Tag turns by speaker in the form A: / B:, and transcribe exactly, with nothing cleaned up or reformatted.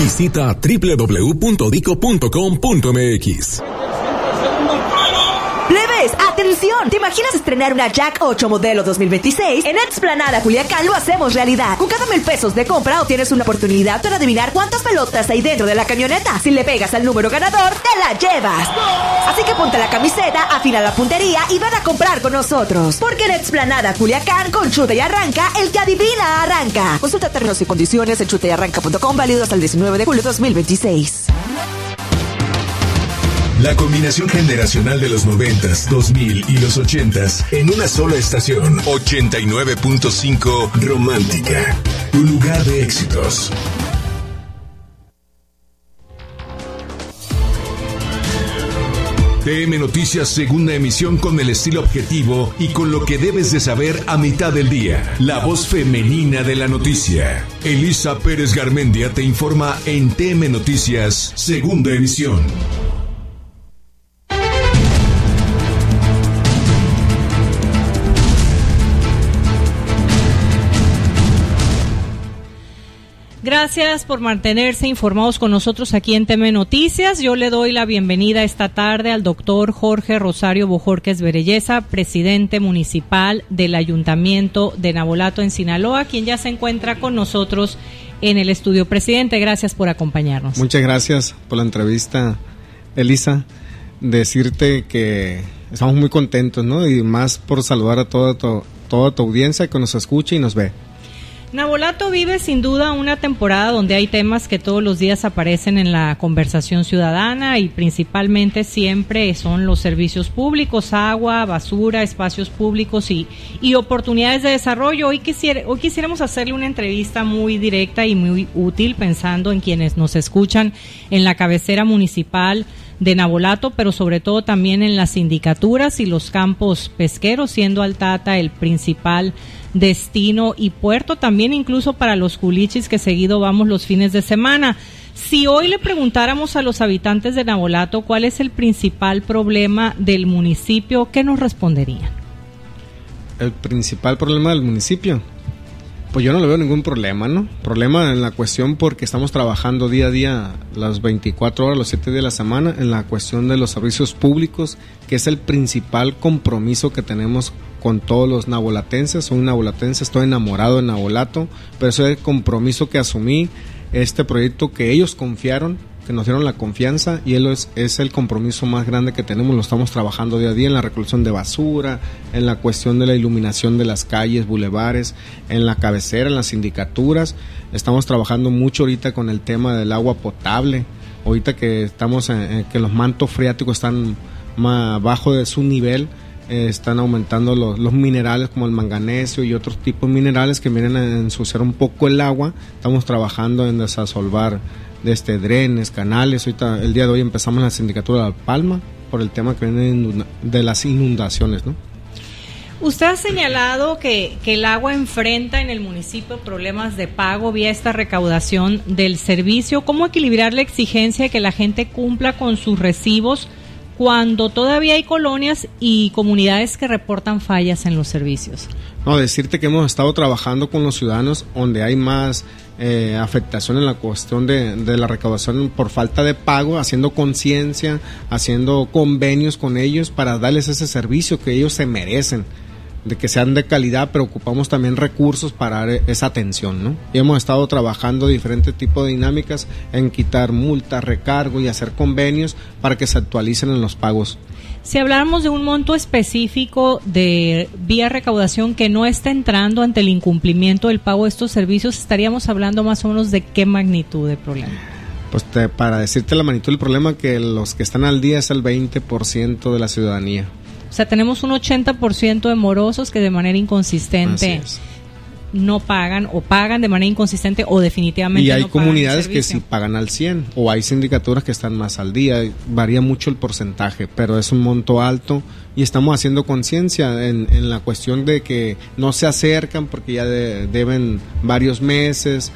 A: Visita doble u doble u doble u punto dico punto com punto m x.
B: ¡Plebes! ¡Atención! ¿Te imaginas estrenar una Jack ocho modelo dos mil veintiséis? En Explanada Culiacán lo hacemos realidad. Con cada mil pesos de compra obtienes una oportunidad para adivinar cuántas pelotas hay dentro de la camioneta. Si le pegas al número ganador, te la llevas. Así que ponte la camiseta, afina la puntería y ven a comprar con nosotros. Porque en Explanada Culiacán, con Chuta y Arranca, el que adivina arranca. Consulta términos y condiciones en chuta y arranca punto com, válido hasta el diecinueve de julio de dos mil veintiséis.
A: La combinación generacional de los noventas, dos mil y los ochentas en una sola estación. ochenta y nueve punto cinco Romántica, tu lugar de éxitos. T M Noticias, segunda emisión, con el estilo objetivo y con lo que debes de saber a mitad del día. La voz femenina de la noticia. Elisa Pérez Garmendia te informa en T M Noticias, segunda emisión.
C: Gracias por mantenerse informados con nosotros aquí en T M Noticias. Yo le doy la bienvenida esta tarde al doctor Jorge Rosario Bojorquez Berelleza, presidente municipal del Ayuntamiento de Navolato en Sinaloa, quien ya se encuentra con nosotros en el estudio. Presidente, gracias por acompañarnos.
D: Muchas gracias por la entrevista, Elisa. Decirte que estamos muy contentos, ¿no? Y más por saludar a toda tu, toda tu audiencia que nos escucha y nos ve.
C: Navolato vive sin duda una temporada donde hay temas que todos los días aparecen en la conversación ciudadana y principalmente siempre son los servicios públicos, agua, basura, espacios públicos y, y oportunidades de desarrollo. Hoy, quisiera, hoy quisiéramos hacerle una entrevista muy directa y muy útil pensando en quienes nos escuchan en la cabecera municipal de Navolato, pero sobre todo también en las sindicaturas y los campos pesqueros, siendo Altata el principal destino y puerto también incluso para los culichis que seguido vamos los fines de semana. Si hoy le preguntáramos a los habitantes de Navolato cuál es el principal problema del municipio, ¿qué nos responderían?
D: El principal problema del municipio, pues yo no le veo ningún problema, ¿no? Problema en la cuestión porque estamos trabajando día a día las veinticuatro horas, los siete días de la semana en la cuestión de los servicios públicos, que es el principal compromiso que tenemos con todos los navolatenses. Soy un navolatense, estoy enamorado de Navolato, pero ese es el compromiso que asumí, este proyecto que ellos confiaron, que nos dieron la confianza, y él es, es el compromiso más grande que tenemos. Lo estamos trabajando día a día en la recolección de basura, en la cuestión de la iluminación de las calles, bulevares, en la cabecera, en las sindicaturas. Estamos trabajando mucho ahorita con el tema del agua potable, ahorita que estamos en, en que los mantos freáticos están más abajo de su nivel. Eh, están aumentando los, los minerales como el manganesio y otros tipos de minerales que vienen a ensuciar un poco el agua. Estamos trabajando en desasolvar de este drenes, canales. Ahorita, el día de hoy empezamos la sindicatura de La Palma por el tema que viene de las inundaciones, ¿no?
C: Usted ha señalado que, que el agua enfrenta en el municipio problemas de pago vía esta recaudación del servicio. ¿Cómo equilibrar la exigencia de que la gente cumpla con sus recibos cuando todavía hay colonias y comunidades que reportan fallas en los servicios?
D: No, decirte que hemos estado trabajando con los ciudadanos donde hay más eh, afectación en la cuestión de, de la recaudación por falta de pago, haciendo conciencia, haciendo convenios con ellos para darles ese servicio que ellos se merecen, de que sean de calidad, pero ocupamos también recursos para dar esa atención, ¿no? Y hemos estado trabajando diferentes tipos de dinámicas en quitar multas, recargo y hacer convenios para que se actualicen en los pagos.
C: Si habláramos de un monto específico de vía recaudación que no está entrando ante el incumplimiento del pago de estos servicios, estaríamos hablando más o menos de qué magnitud de problema.
D: Pues te, para decirte la magnitud del problema, que los que están al día es el veinte por ciento de la ciudadanía.
C: O sea, tenemos un ochenta por ciento de morosos que de manera inconsistente no pagan o pagan de manera inconsistente o definitivamente no pagan.
D: Y hay comunidades que sí pagan al cien, o hay sindicaturas que están más al día. Varía mucho el porcentaje, pero es un monto alto y estamos haciendo conciencia en, en la cuestión de que no se acercan porque ya de, deben varios meses